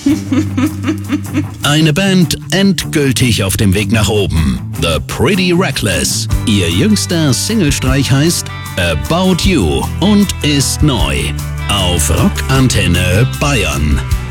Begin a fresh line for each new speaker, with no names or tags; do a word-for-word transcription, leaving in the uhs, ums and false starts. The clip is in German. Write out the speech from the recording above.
Eine Band endgültig auf dem Weg nach oben. The Pretty Reckless. Ihr jüngster Singlestreich heißt About You und ist neu. Auf Rock Antenne Bayern.